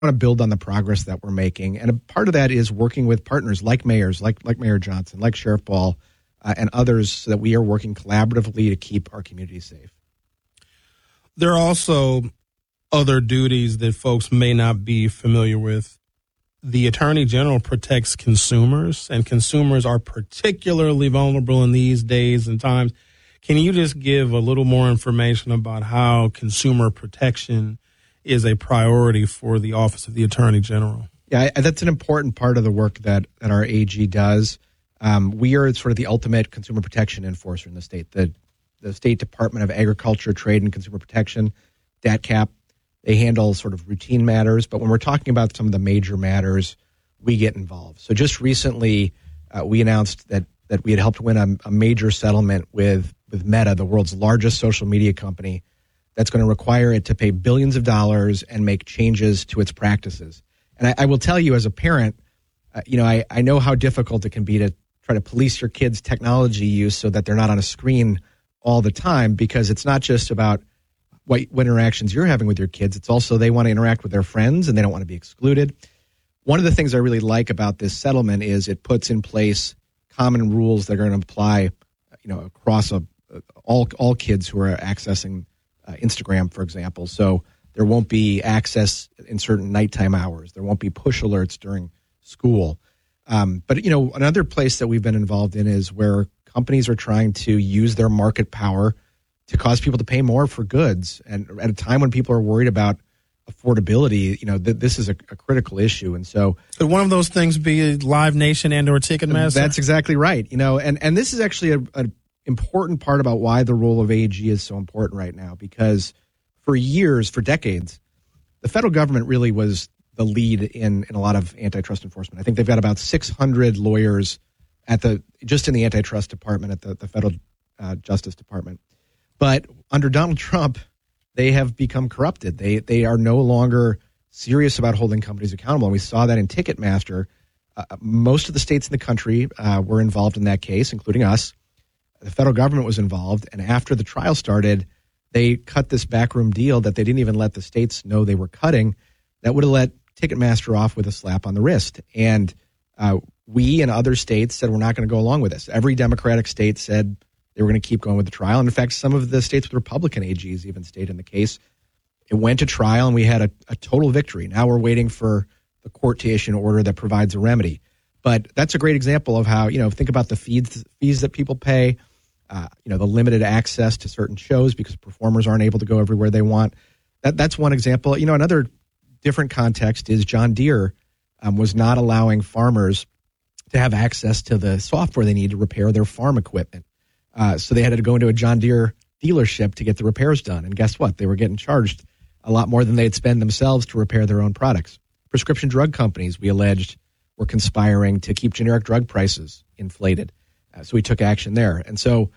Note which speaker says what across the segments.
Speaker 1: want to build on the progress that we're making. And a part of that is working with partners like mayors, like Mayor Johnson, like Sheriff Ball, and others, so that we are working collaboratively to keep our communities safe.
Speaker 2: There are also other duties that folks may not be familiar with. The Attorney General protects consumers, and consumers are particularly vulnerable in these days and times. Can you just give a little more information about how consumer protection is a priority for the Office of the Attorney General?
Speaker 1: Yeah, that's an important part of the work that our AG does. We are sort of the ultimate consumer protection enforcer in the state. The State Department of Agriculture, Trade, and Consumer Protection, DATCAP, they handle sort of routine matters. But when we're talking about some of the major matters, we get involved. So just recently, we announced that we had helped win a major settlement with Meta, the world's largest social media company, that's going to require it to pay billions of dollars and make changes to its practices. And I will tell you, as a parent, I know how difficult it can be to try to police your kids' technology use so that they're not on a screen all the time, because it's not just about what interactions you're having with your kids. It's also they want to interact with their friends and they don't want to be excluded. One of the things I really like about this settlement is it puts in place common rules that are going to apply, across all kids who are accessing Instagram, for example. So there won't be access in certain nighttime hours. There won't be push alerts during school. But another place that we've been involved in is where companies are trying to use their market power to cause people to pay more for goods. And at a time when people are worried about affordability, this is a critical issue. And so
Speaker 2: could one of those things be Live Nation and or Ticketmaster?
Speaker 1: That's exactly right. And this is actually an important part about why the role of AG is so important right now, because for decades, the federal government really was the lead in a lot of antitrust enforcement. I think they've got about 600 lawyers just in the antitrust department at the federal Justice Department. But under Donald Trump, they have become corrupted. They are no longer serious about holding companies accountable. And we saw that in Ticketmaster. Most of the states in the country were involved in that case, including us. The federal government was involved. And after the trial started, they cut this backroom deal that they didn't even let the states know they were cutting. That would have let Ticketmaster off with a slap on the wrist. And we and other states said we're not going to go along with this. Every Democratic state said they were going to keep going with the trial. And in fact, some of the states with Republican AGs even stayed in the case. It went to trial, and we had a total victory. Now we're waiting for the court to issue an order that provides a remedy. But that's a great example of how, think about the fees that people pay, the limited access to certain shows because performers aren't able to go everywhere they want. That's one example. Another different context is John Deere was not allowing farmers to have access to the software they need to repair their farm equipment. So they had to go into a John Deere dealership to get the repairs done. And guess what? They were getting charged a lot more than they'd spend themselves to repair their own products. Prescription drug companies, we alleged, were conspiring to keep generic drug prices inflated. So we took action there. And so,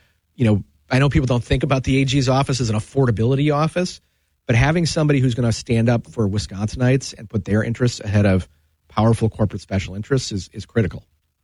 Speaker 1: I know people don't think about the AG's office as an affordability office, but having somebody who's going to stand up for Wisconsinites and put their interests ahead of powerful corporate special interests is critical.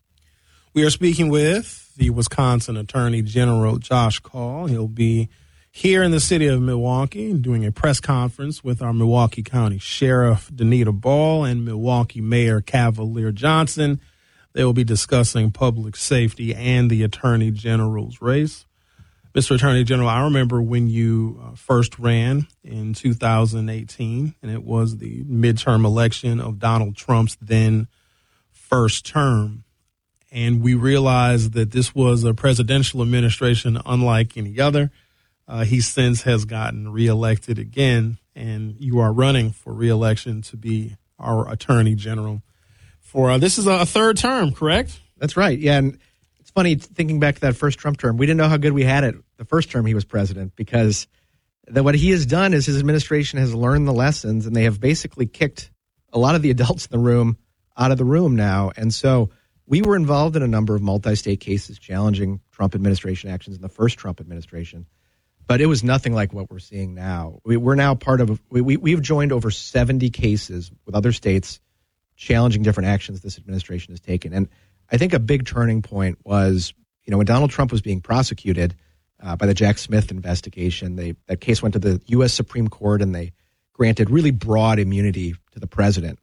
Speaker 2: We are speaking with the Wisconsin Attorney General, Josh Kaul. He'll be here in the city of Milwaukee doing a press conference with our Milwaukee County Sheriff, Danita Ball, and Milwaukee Mayor Cavalier Johnson. They will be discussing public safety and the Attorney General's race. Mr. Attorney General, I remember when you first ran in 2018, and it was the midterm election of Donald Trump's then first term. And we realized that this was a presidential administration unlike any other. He since has gotten reelected again, and you are running for reelection to be our Attorney General. This is a third term, correct?
Speaker 1: That's right. Yeah, and it's funny thinking back to that first Trump term. We didn't know how good we had it the first term he was president, because what he has done is his administration has learned the lessons, and they have basically kicked a lot of the adults in the room out of the room now. And so we were involved in a number of multi-state cases challenging Trump administration actions in the first Trump administration, but it was nothing like what we're seeing now. We're now we've joined over 70 cases with other states challenging different actions this administration has taken. And I think a big turning point was, when Donald Trump was being prosecuted by the Jack Smith investigation, that case went to the U.S. Supreme Court, and they granted really broad immunity to the president.